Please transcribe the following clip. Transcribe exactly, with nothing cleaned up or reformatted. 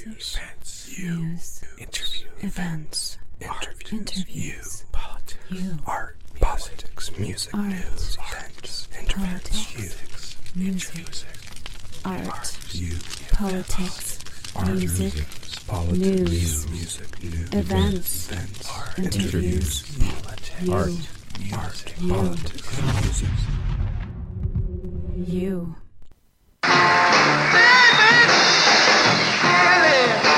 interviews, events, you, news, interview, events, interviews, interviews, you, politics, you, art, politics, music, art, news, events, interviews, you, music, music, art, you, politics, art, music, politics, news, music, news, events, events, art, interviews, politics, you, art, art, you, politics, music. you.